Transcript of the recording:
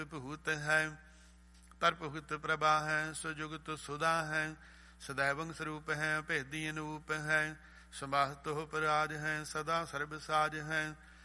ਭੂਤ ਹੈ, ਤਰ ਭੁਗਤ ਪ੍ਰਭਾ ਹੈ, ਸੁਜੁਗਤ ਸੁਦਾ ਹੈ, ਸदैवं ਸਰੂਪ ਹੈ, ਭੇਦੀ ਅਨੂਪ ਹੈ, ਸਮਾਹਤੋ ਪਰਾਜ ਹੈ, ਸਦਾ ਸਰਬ ਸਾਜ ਹੈ,